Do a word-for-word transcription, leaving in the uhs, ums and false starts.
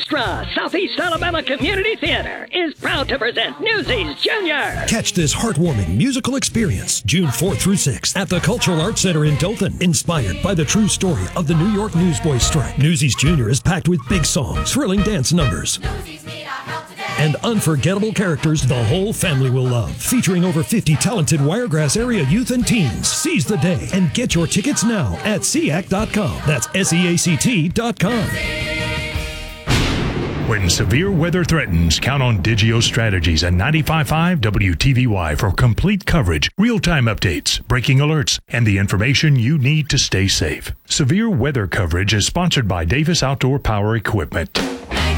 Extra! Southeast Alabama Community Theater is proud to present Newsies Junior Catch this heartwarming musical experience June fourth through sixth at the Cultural Arts Center in Dothan. Inspired by the true story of the New York Newsboys strike, Newsies Junior is packed with big songs, thrilling dance numbers, and unforgettable characters the whole family will love. Featuring over fifty talented Wiregrass area youth and teens. Seize the day and get your tickets now at S E A C dot com. That's S E A C T dot com. When severe weather threatens, count on Digio Strategies and ninety-five point five W T V Y for complete coverage, real-time updates, breaking alerts, and the information you need to stay safe. Severe weather coverage is sponsored by Davis Outdoor Power Equipment.